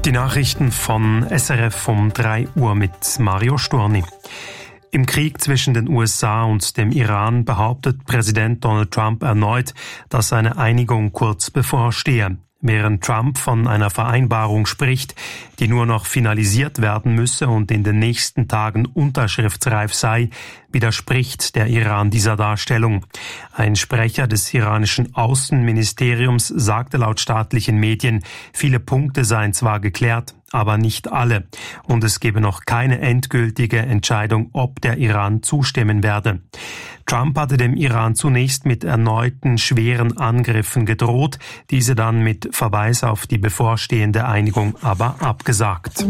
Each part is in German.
Die Nachrichten von SRF um 3 Uhr mit Mario Storni. Im Krieg zwischen den USA und dem Iran behauptet Präsident Donald Trump erneut, dass eine Einigung kurz bevorstehe. Während Trump von einer Vereinbarung spricht, die nur noch finalisiert werden müsse und in den nächsten Tagen unterschriftsreif sei, widerspricht der Iran dieser Darstellung. Ein Sprecher des iranischen Außenministeriums sagte laut staatlichen Medien, viele Punkte seien zwar geklärt, aber nicht alle. Und es gebe noch keine endgültige Entscheidung, ob der Iran zustimmen werde. Trump hatte dem Iran zunächst mit erneuten schweren Angriffen gedroht, diese dann mit Verweis auf die bevorstehende Einigung aber abgesagt.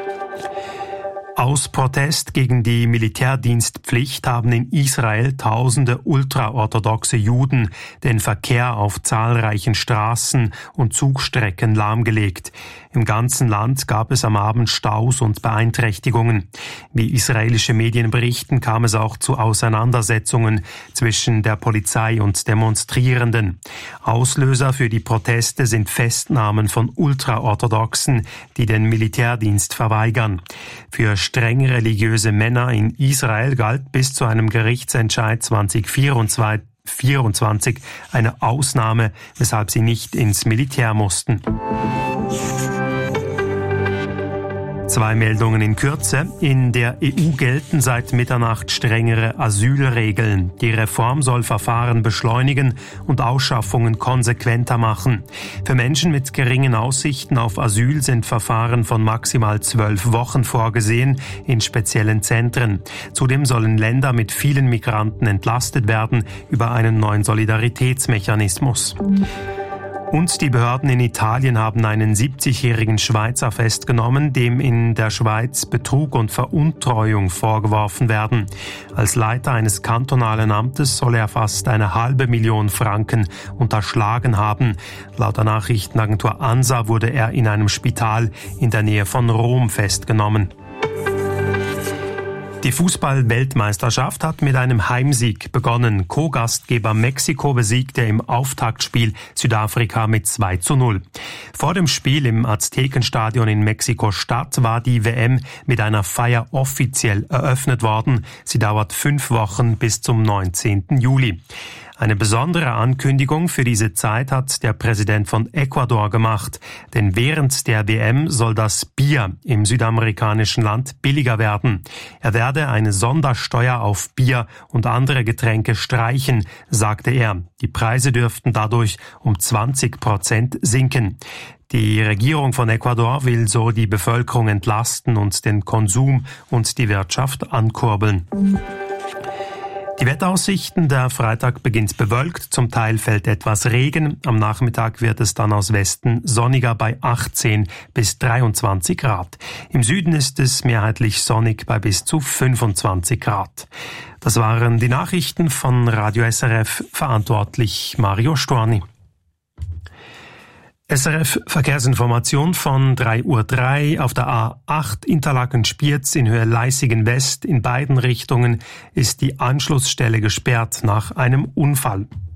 Aus Protest gegen die Militärdienstpflicht haben in Israel tausende ultraorthodoxe Juden den Verkehr auf zahlreichen Straßen und Zugstrecken lahmgelegt. Im ganzen Land gab es am Abend Staus und Beeinträchtigungen. Wie israelische Medien berichten, kam es auch zu Auseinandersetzungen zwischen der Polizei und Demonstrierenden. Auslöser für die Proteste sind Festnahmen von Ultraorthodoxen, die den Militärdienst verweigern. Für streng religiöse Männer in Israel galt bis zu einem Gerichtsentscheid 2024 eine Ausnahme, weshalb sie nicht ins Militär mussten. 2 Meldungen in Kürze. In der EU gelten seit Mitternacht strengere Asylregeln. Die Reform soll Verfahren beschleunigen und Ausschaffungen konsequenter machen. Für Menschen mit geringen Aussichten auf Asyl sind Verfahren von maximal 12 Wochen vorgesehen in speziellen Zentren. Zudem sollen Länder mit vielen Migranten entlastet werden über einen neuen Solidaritätsmechanismus. Und die Behörden in Italien haben einen 70-jährigen Schweizer festgenommen, dem in der Schweiz Betrug und Veruntreuung vorgeworfen werden. Als Leiter eines kantonalen Amtes soll er fast 500.000 Franken unterschlagen haben. Laut der Nachrichtenagentur ANSA wurde er in einem Spital in der Nähe von Rom festgenommen. Die Fußball-Weltmeisterschaft hat mit einem Heimsieg begonnen. Co-Gastgeber Mexiko besiegte im Auftaktspiel Südafrika mit 2:0. Vor dem Spiel im Aztekenstadion in Mexiko-Stadt war die WM mit einer Feier offiziell eröffnet worden. Sie dauert 5 Wochen bis zum 19. Juli. Eine besondere Ankündigung für diese Zeit hat der Präsident von Ecuador gemacht. Denn während der WM soll das Bier im südamerikanischen Land billiger werden. Er werde eine Sondersteuer auf Bier und andere Getränke streichen, sagte er. Die Preise dürften dadurch um 20% sinken. Die Regierung von Ecuador will so die Bevölkerung entlasten und den Konsum und die Wirtschaft ankurbeln. Die Wetteraussichten: Der Freitag beginnt bewölkt, zum Teil fällt etwas Regen. Am Nachmittag wird es dann aus Westen sonniger bei 18 bis 23 Grad. Im Süden ist es mehrheitlich sonnig bei bis zu 25 Grad. Das waren die Nachrichten von Radio SRF, verantwortlich Mario Storni. SRF Verkehrsinformation von 3:03 Uhr auf der A8 Interlaken-Spiez in Höhe Leissigen West. In beiden Richtungen ist die Anschlussstelle gesperrt nach einem Unfall.